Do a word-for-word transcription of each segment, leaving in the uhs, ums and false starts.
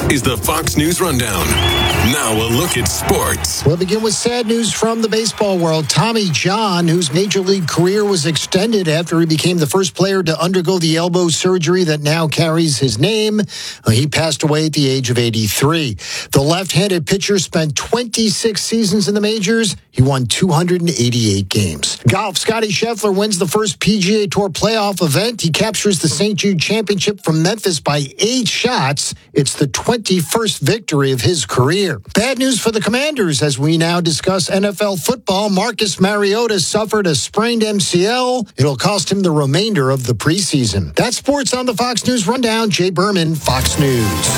is the Fox News Rundown. Now a look at sports. We'll begin with sad news from the baseball world. Tommy John, whose major league career was extended after he became the first player to undergo the elbow surgery that now carries his name, he passed away at the age of eighty-three. The left-handed pitcher spent twenty-six seasons in the majors. He won two hundred eighty-eight games. Golf, Scotty Scheffler wins the first P G A Tour playoff event. He captures the Saint Jude Championship from Memphis by eight shots. It's the twenty-first victory of his career. Bad news for the Commanders as we now discuss N F L football. Marcus Mariota suffered a sprained M C L. It'll cost him the remainder of the preseason. That's sports on the Fox News Rundown. Jay Berman, Fox News.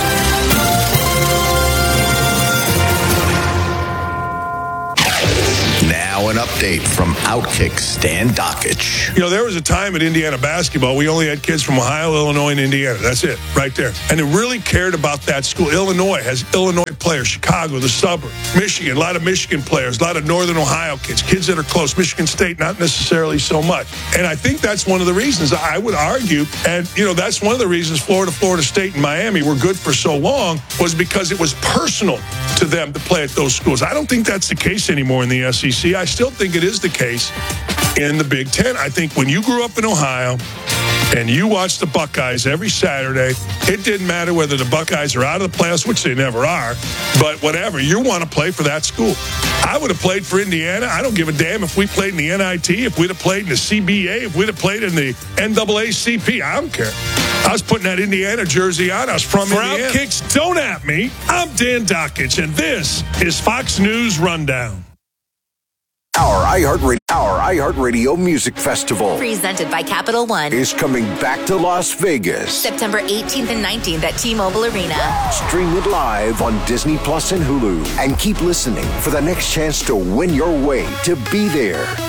Now an update from Outkick Stan Dockich. You know, there was a time at Indiana basketball, we only had kids from Ohio, Illinois, and Indiana. That's it, right there. And they really cared about that school. Illinois has Illinois players, Chicago, the suburb, Michigan, a lot of Michigan players, a lot of Northern Ohio kids, kids that are close. Michigan State, not necessarily so much. And I think that's one of the reasons I would argue, and, you know, that's one of the reasons Florida, Florida State, and Miami were good for so long, was because it was personal to them to play at those schools. I don't think that's the case anymore in the S E C. I still think it is the case in the Big Ten. I think when you grew up in Ohio and you watched the Buckeyes every Saturday, it didn't matter whether the Buckeyes are out of the playoffs, which they never are, but whatever, you want to play for that school. I would have played for Indiana. I don't give a damn if we played in the N I T, if we'd have played in the C B A, if we'd have played in the N double A C P. I don't care. I was putting that Indiana jersey on. I was from For Indiana. For Outkicks, don't at me. I'm Dan Dockich, and this is Fox News Rundown. Our iHeartRadio, our iHeartRadio Music Festival, presented by Capital One, is coming back to Las Vegas. September eighteenth and nineteenth at T-Mobile Arena. Stream it live on Disney Plus and Hulu. And keep listening for the next chance to win your way to be there.